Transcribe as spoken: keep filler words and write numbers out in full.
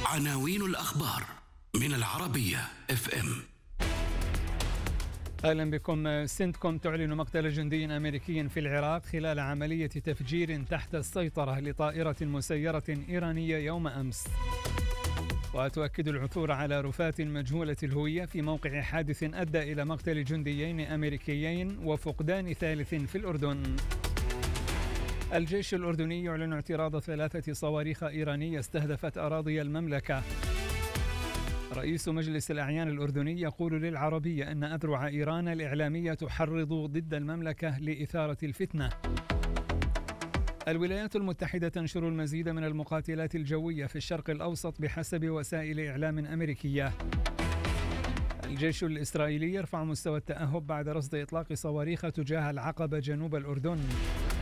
عناوين الأخبار من العربية اف ام. أهلا بكم. سنتكوم تعلن مقتل جندي أمريكي في العراق خلال عملية تفجير تحت السيطرة لطائرة مسيرة إيرانية يوم أمس. وتؤكد العثور على رفات مجهولة الهوية في موقع حادث أدى إلى مقتل جنديين أمريكيين وفقدان ثالث في الأردن. الجيش الأردني يعلن اعتراض ثلاثة صواريخ إيرانية استهدفت أراضي المملكة. رئيس مجلس الأعيان الأردني يقول للعربية أن أذرع إيران الإعلامية تحرض ضد المملكة لإثارة الفتنة. الولايات المتحدة تنشر المزيد من المقاتلات الجوية في الشرق الأوسط بحسب وسائل إعلام أمريكية. الجيش الإسرائيلي يرفع مستوى التأهب بعد رصد إطلاق صواريخ تجاه العقبة جنوب الأردن.